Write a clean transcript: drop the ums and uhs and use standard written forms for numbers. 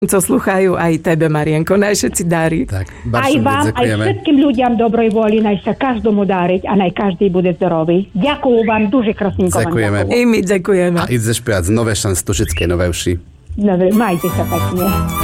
Co slúchajú aj tebe, Marienko. Najšetci dári. Tak, Aj vám, aj všetkým ľuďom dobrej vôli, naj sa každomu dáriť a naj každý bude zdravý. Ďakujem vám, duže krásnenko. Ďakujeme. I my ďakujeme. A ideš spievať z Nové Šanc Tušickej Nové Vši. No, majte sa pekne.